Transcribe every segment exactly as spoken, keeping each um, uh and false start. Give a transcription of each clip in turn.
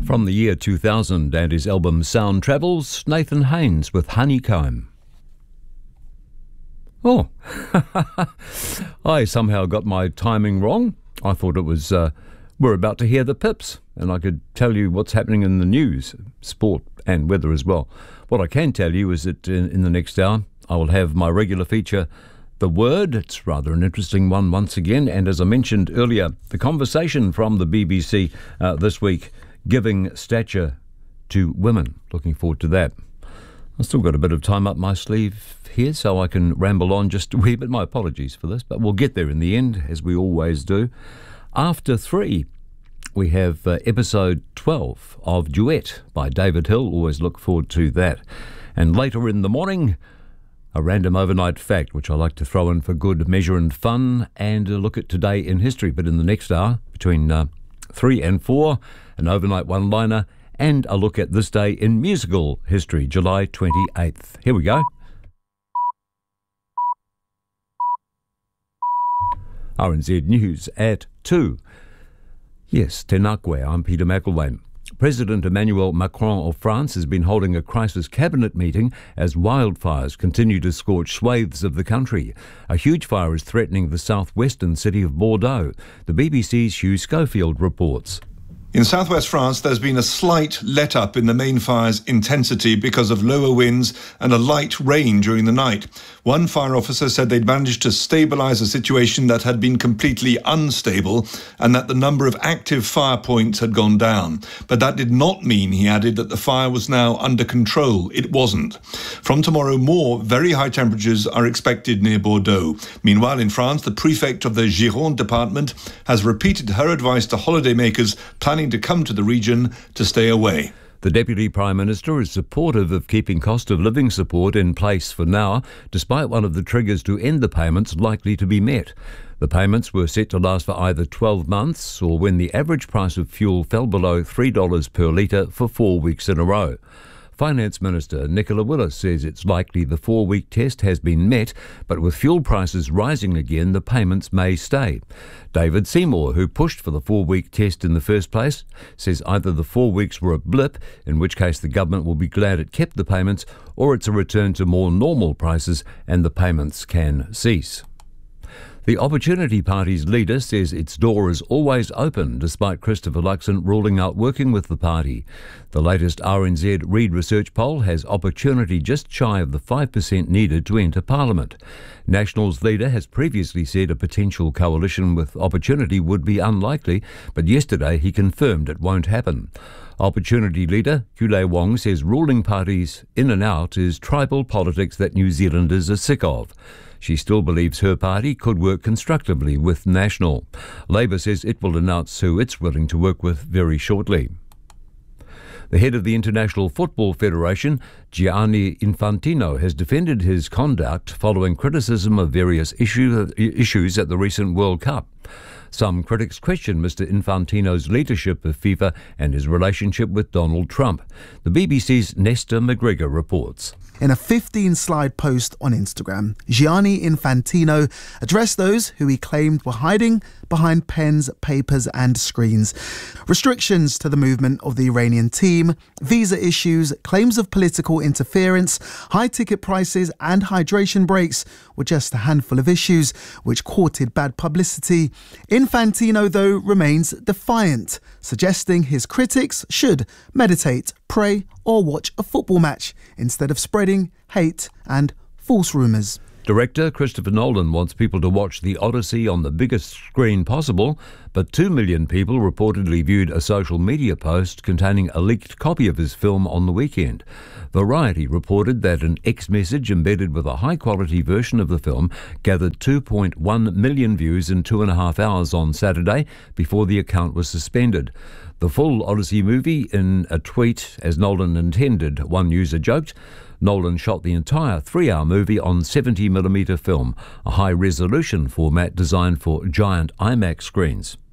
From the year two thousand and his album Sound Travels, Nathan Haynes with Honeycomb. Oh, I somehow got my timing wrong. I thought it was, uh, we're about to hear the Pips, and I could tell you what's happening in the news, sport and weather as well. What I can tell you is that in, in the next hour, I will have my regular feature, The Word. It's rather an interesting one once again, and as I mentioned earlier, the conversation from the B B C uh, this week, giving stature to women. Looking forward to that. I've still got a bit of time up my sleeve here, so I can ramble on just a wee bit. My apologies for this, but we'll get there in the end, as we always do. After three, we have uh, episode twelve of Duet by David Hill. Always look forward to that. And later in the morning, a random overnight fact, which I like to throw in for good measure and fun, and a look at today in history. But in the next hour, between uh, three and four, an overnight one-liner, and a look at this day in musical history, July twenty-eighth. Here we go. R N Z News at two. Yes, Tenakwe, I'm Peter McElwain. President Emmanuel Macron of France has been holding a crisis cabinet meeting as wildfires continue to scorch swathes of the country. A huge fire is threatening the southwestern city of Bordeaux. The B B C's Hugh Schofield reports. In southwest France, there's been a slight let-up in the main fire's intensity because of lower winds and a light rain during the night. One fire officer said they'd managed to stabilise a situation that had been completely unstable and that the number of active fire points had gone down. But that did not mean, he added, that the fire was now under control. It wasn't. From tomorrow, more very high temperatures are expected near Bordeaux. Meanwhile, in France, the prefect of the Gironde department has repeated her advice to holidaymakers planning to come to the region to stay away. The Deputy Prime Minister is supportive of keeping cost of living support in place for now, despite one of the triggers to end the payments likely to be met. The payments were set to last for either twelve months or when the average price of fuel fell below three dollars per litre for four weeks in a row. Finance Minister Nicola Willis says it's likely the four-week test has been met, but with fuel prices rising again, the payments may stay. David Seymour, who pushed for the four-week test in the first place, says either the four weeks were a blip, in which case the government will be glad it kept the payments, or it's a return to more normal prices and the payments can cease. The Opportunity Party's leader says its door is always open, despite Christopher Luxon ruling out working with the party. The latest R N Z Reid Research poll has Opportunity just shy of the five percent needed to enter Parliament. National's leader has previously said a potential coalition with Opportunity would be unlikely, but yesterday he confirmed it won't happen. Opportunity leader Kule Wong says ruling parties in and out is tribal politics that New Zealanders are sick of. She still believes her party could work constructively with National. Labour says it will announce who it's willing to work with very shortly. The head of the International Football Federation, Gianni Infantino, has defended his conduct following criticism of various issue, issues at the recent World Cup. Some critics question Mister Infantino's leadership of FIFA and his relationship with Donald Trump. The B B C's Nesta McGregor reports. In a fifteen-slide post on Instagram, Gianni Infantino addressed those who he claimed were hiding behind pens, papers and screens. Restrictions to the movement of the Iranian team, visa issues, claims of political interference, high ticket prices and hydration breaks were just a handful of issues which courted bad publicity. Infantino, though, remains defiant, suggesting his critics should meditate, pray or watch a football match instead of spreading hate and false rumours. Director Christopher Nolan wants people to watch The Odyssey on the biggest screen possible, but two million people reportedly viewed a social media post containing a leaked copy of his film on the weekend. Variety reported that an X message embedded with a high-quality version of the film gathered two point one million views in two and a half hours on Saturday before the account was suspended. The full Odyssey movie in a tweet, as Nolan intended, one user joked. Nolan shot the entire three-hour movie on seventy millimeter film, a high-resolution format designed for giant IMAX screens.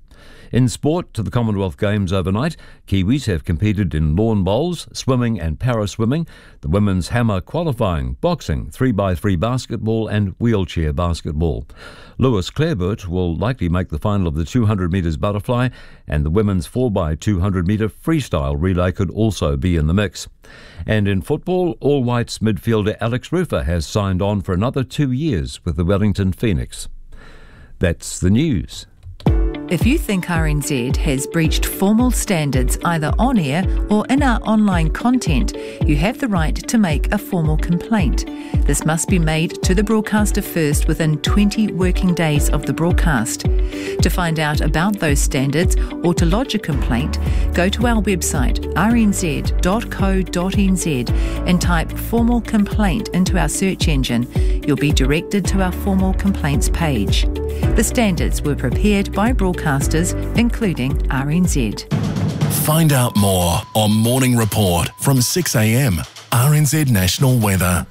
In sport, to the Commonwealth Games overnight, Kiwis have competed in lawn bowls, swimming and para-swimming, the women's hammer qualifying, boxing, three by three basketball and wheelchair basketball. Lewis Clareburt will likely make the final of the two hundred metres butterfly, and the women's four by two hundred metre freestyle relay could also be in the mix. And in football, All Whites midfielder Alex Rufer has signed on for another two years with the Wellington Phoenix. That's the news. If you think R N Z has breached formal standards either on air or in our online content, you have the right to make a formal complaint. This must be made to the broadcaster first within twenty working days of the broadcast. To find out about those standards or to lodge a complaint, go to our website r n z dot co dot n z and type formal complaint into our search engine. You'll be directed to our formal complaints page. The standards were prepared by broadcasters, including R N Z. Find out more on Morning Report from six a m, R N Z National Weather.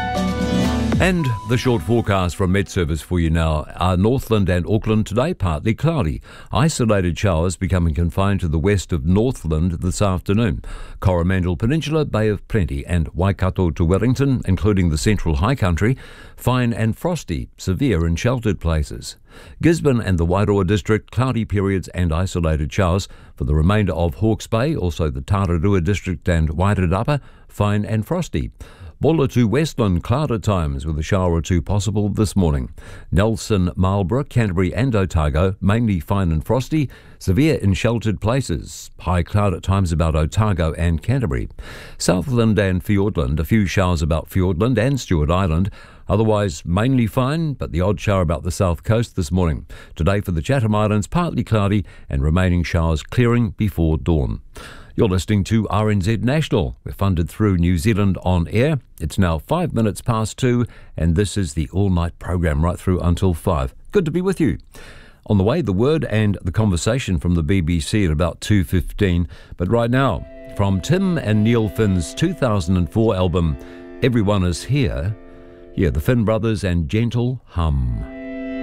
And the short forecast from Met Service for you now. Our Northland and Auckland today, partly cloudy. Isolated showers becoming confined to the west of Northland this afternoon. Coromandel Peninsula, Bay of Plenty, and Waikato to Wellington, including the central high country, fine and frosty, severe in sheltered places. Gisborne and the Wairoa district, cloudy periods and isolated showers. For the remainder of Hawke's Bay, also the Tararua district and Wairarapa, fine and frosty. Bulla to Westland, cloud at times with a shower or two possible this morning. Nelson, Marlborough, Canterbury and Otago, mainly fine and frosty, severe in sheltered places. High cloud at times about Otago and Canterbury. Southland and Fiordland, a few showers about Fiordland and Stewart Island. Otherwise mainly fine, but the odd shower about the south coast this morning. Today for the Chatham Islands, partly cloudy and remaining showers clearing before dawn. You're listening to R N Z National. We're funded through New Zealand On Air. It's now five minutes past two, and this is the all-night program right through until five. Good to be with you. On the way, the word and the conversation from the B B C at about two fifteen. But right now, from Tim and Neil Finn's two thousand four album, Everyone Is Here, yeah, the Finn Brothers and Gentle Hum.